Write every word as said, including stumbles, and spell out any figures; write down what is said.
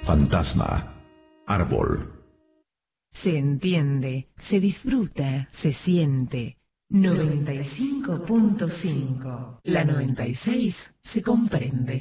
fantasma, árbol. Se entiende, se disfruta, se siente. noventa y cinco punto cinco. La noventa y seis se comprende.